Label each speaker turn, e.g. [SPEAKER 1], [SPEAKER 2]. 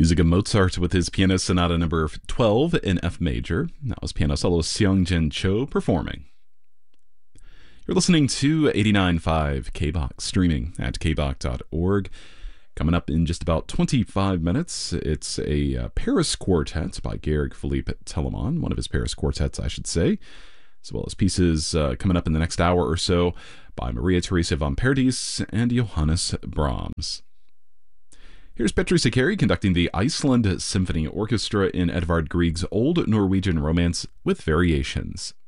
[SPEAKER 1] Music of Mozart with his Piano Sonata number 12 in F major. That was piano soloist Seong-Jin Cho performing. You're listening to 89.5 KBOX, streaming at kbok.org. Coming up in just about 25 minutes, it's a Paris quartet by Georg Philippe Telemann, one of his Paris quartets, I should say, as well as pieces coming up in the next hour or so by Maria Theresa von Perdies and Johannes Brahms. Here's Petri Sakari conducting the Iceland Symphony Orchestra in Edvard Grieg's Old Norwegian Romance with variations.